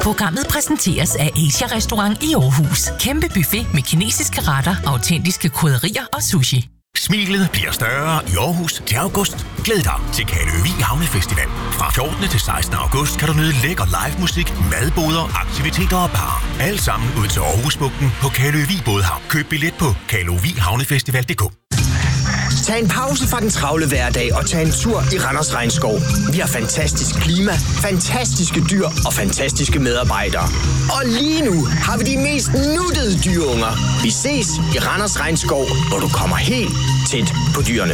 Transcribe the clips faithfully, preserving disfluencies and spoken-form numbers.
Programmet præsenteres af Asia Restaurant i Aarhus. Kæmpe buffet med kinesiske retter, autentiske krydderier og sushi. Smilet bliver større i Aarhus til august. Glæd dig til Kaløvig Havnefestival. Fra fjortende til sekstende august kan du nyde lækker live musik, madboder, aktiviteter og bar. Alt sammen ud til Aarhusbugten på Kaløvig Bådhavn. Køb billet på kaløvig havnefestival punktum d k. Tag en pause fra den travle hverdag og tag en tur i Randers Regnskov. Vi har fantastisk klima, fantastiske dyr og fantastiske medarbejdere. Og lige nu har vi de mest nuttede dyreunger. Vi ses i Randers Regnskov, hvor du kommer helt tæt på dyrene.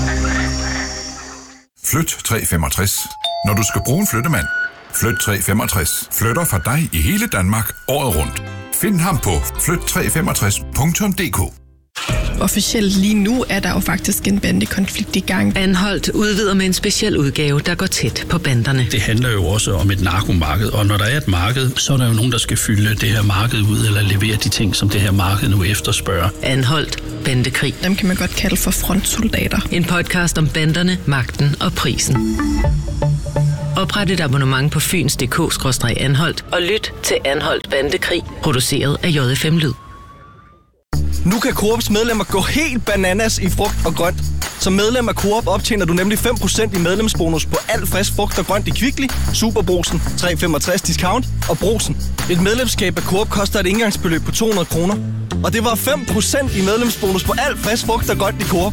Flyt tre femogtres. Når du skal bruge en flyttemand, flyt tre femogtres. Flytter for dig i hele Danmark året rundt. Find ham på flyt tre femogtres punktum d k. Officielt lige nu er der jo faktisk en bandekonflikt i gang. Anholdt udvider med en speciel udgave, der går tæt på banderne. Det handler jo også om et narkomarked, og når der er et marked, så er der jo nogen, der skal fylde det her marked ud, eller levere de ting, som det her marked nu efterspørger. Anholdt bandekrig. Dem kan man godt kalde for frontsoldater. En podcast om banderne, magten og prisen. Opret et abonnement på fyns punktum d k skråstreg anholdt og lyt til Anholdt Bandekrig, produceret af J F M Lyd. Nu kan Coops medlemmer gå helt bananas i frugt og grønt. Som medlem af Coop optjener du nemlig fem procent i medlemsbonus på alt frisk frugt og grønt i Kvickly, Superbrugsen, tre femogtres discount og Brugsen. Et medlemskab af Coop koster et indgangsbeløb på to hundrede kroner. Og det var fem procent i medlemsbonus på alt frisk frugt og grønt i Coop.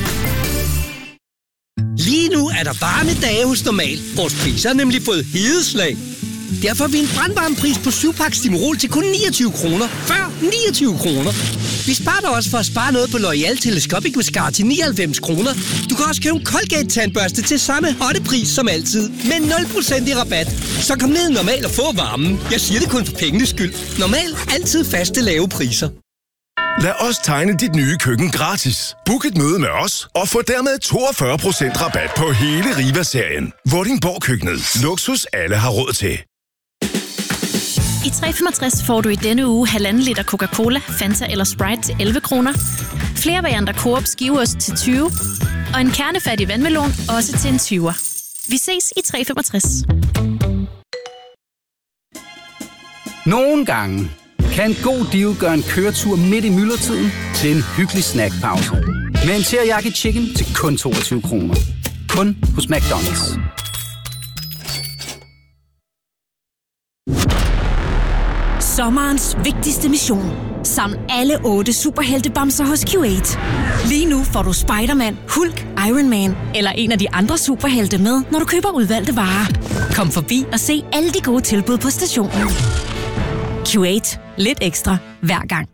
Lige nu er der varme dage hos Normal. Vores priser har nemlig fået hedeslag. Derfor har vi en brandvarmepris på syv pakke Stimorol til kun niogtyve kroner. Før niogtyve kroner. Vi sparer dig også for at spare noget på L'Oreal Telescopic Mascara til nioghalvfems kroner. Du kan også købe en Colgate-tandbørste til samme hotte pris som altid. Med nul procent i rabat. Så kom ned i Normal og få varmen. Jeg siger det kun for pengenes skyld. Normal. Altid faste lave priser. Lad os tegne dit nye køkken gratis. Book et møde med os og få dermed toogfyrre procent rabat på hele Riva-serien. Vordingborg-køkkenet. Luksus alle har råd til. I tre femogtres får du i denne uge halvanden liter Coca-Cola, Fanta eller Sprite til elleve kroner. Flere varianter Coop skiveost til tyve. Og en kernefattig vandmelon også til en tyver. Vi ses i tre femogtres. Nogle gange kan en god deal gøre en køretur midt i myldretiden til en hyggelig snackpause. Med en teriyaki chicken til kun toogtyve kroner. Kun hos McDonald's. Sommerens vigtigste mission. Saml alle otte superheltebamser hos Q otte. Lige nu får du Spider-Man, Hulk, Iron Man eller en af de andre superhelte med, når du køber udvalgte varer. Kom forbi og se alle de gode tilbud på stationen. Q otte. Lidt ekstra hver gang.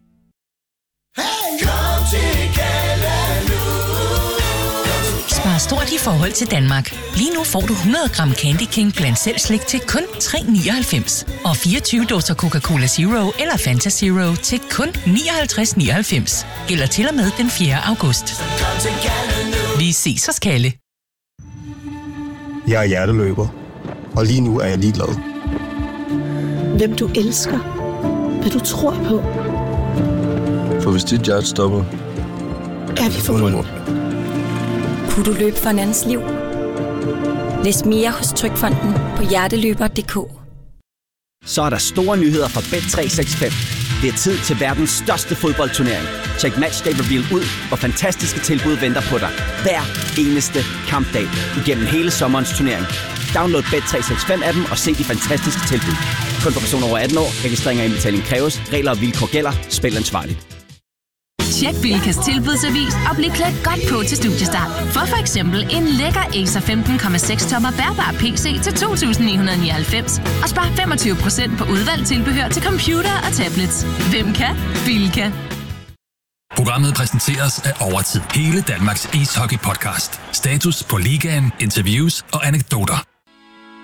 Spar stort i forhold til Danmark. Lige nu får du hundrede gram Candy King blandt selv slik til kun tre nioghalvfems. Og fireogtyve dåser Coca-Cola Zero eller Fanta Zero til kun nioghalvtreds nioghalvfems. Gælder til og med den fjerde august. Vi ses hos Kalle. Jeg er hjerteløber, og lige nu er jeg ligeglad. Hvem du elsker. Hvad du tror på. For hvis dit hjerte stopper, er vi forbundet. Kunne du løbe for en andens liv? Læs mere hos Trygfonden på hjerteløber punktum d k. Så er der store nyheder fra Bet tre seks fem. Det er tid til verdens største fodboldturnering. Check Matchday Reveal ud, hvor fantastiske tilbud venter på dig. Hver eneste kampdag igennem hele sommerens turnering. Download Bet tre seks fem appen og se de fantastiske tilbud. Kun for personer over atten år. Registrering og indbetaling kræves. Regler og vilkår gælder. Spil ansvarligt. Tjek Bilkas tilbudsavis og bliv klædt godt på til studiestart. For for eksempel en lækker Acer femten komma seks tommer bærbar P C til to tusind ni hundrede nioghalvfems og spar femogtyve procent på udvalgt tilbehør til computer og tablets. Hvem kan? Bilka. Programmet præsenteres af Overtid. Hele Danmarks ishockey-podcast. Status på ligaen, interviews og anekdoter.